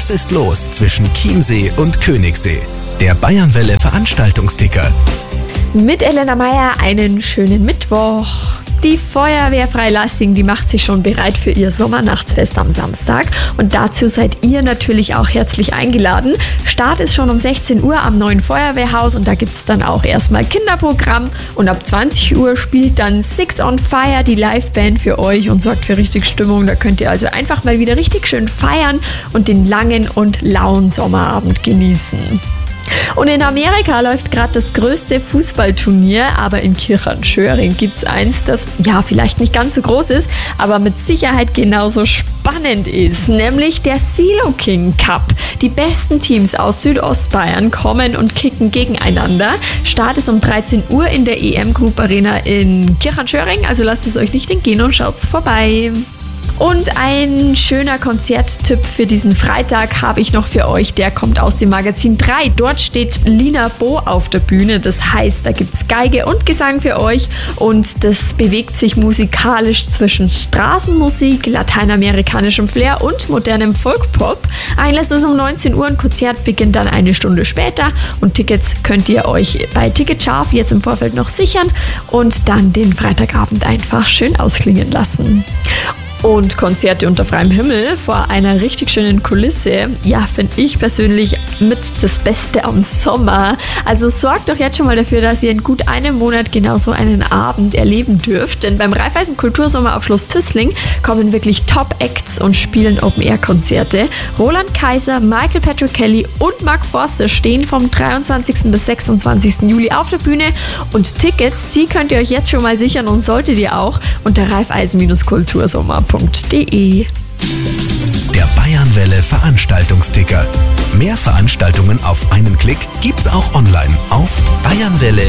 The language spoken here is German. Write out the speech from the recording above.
Was ist los zwischen Chiemsee und Königssee? Der Bayernwelle Veranstaltungsticker. Mit Elena Meyer einen schönen Mittwoch. Die Feuerwehr Freilassing, die macht sich schon bereit für ihr Sommernachtsfest am Samstag. Und dazu seid ihr natürlich auch herzlich eingeladen. Start ist schon um 16 Uhr am neuen Feuerwehrhaus und da gibt es dann auch erstmal Kinderprogramm. Und ab 20 Uhr spielt dann Six on Fire, die Liveband, für euch und sorgt für richtig Stimmung. Da könnt ihr also einfach mal wieder richtig schön feiern und den langen und lauen Sommerabend genießen. Und in Amerika läuft gerade das größte Fußballturnier, aber in Kirchernschöring gibt es eins, das ja vielleicht nicht ganz so groß ist, aber mit Sicherheit genauso spannend ist, nämlich der Silo King Cup. Die besten Teams aus Südostbayern kommen und kicken gegeneinander. Start ist um 13 Uhr in der EM Group Arena in Kirchernschöring, also lasst es euch nicht entgehen und schaut's vorbei. Und ein schöner Konzerttipp für diesen Freitag habe ich noch für euch. Der kommt aus dem Magazin 3. Dort steht Lina Bo auf der Bühne. Das heißt, da gibt es Geige und Gesang für euch. Und das bewegt sich musikalisch zwischen Straßenmusik, lateinamerikanischem Flair und modernem Folkpop. Einlass ist um 19 Uhr. Ein Konzert beginnt dann eine Stunde später. Und Tickets könnt ihr euch bei Ticketscharf jetzt im Vorfeld noch sichern und dann den Freitagabend einfach schön ausklingen lassen. Und Konzerte unter freiem Himmel vor einer richtig schönen Kulisse, ja, finde ich persönlich mit das Beste am Sommer. Also sorgt doch jetzt schon mal dafür, dass ihr in gut einem Monat genau so einen Abend erleben dürft. Denn beim Raiffeisen Kultursommer auf Schloss Tüßling kommen wirklich Top-Acts und spielen Open-Air-Konzerte. Roland Kaiser, Michael Patrick Kelly und Mark Forster stehen vom 23. bis 26. Juli auf der Bühne. Und Tickets, die könnt ihr euch jetzt schon mal sichern und solltet ihr auch unter raiffeisen-kultursommer.de. Der Bayernwelle Veranstaltungsticker. Mehr Veranstaltungen auf einen Klick gibt's auch online auf bayernwelle.at.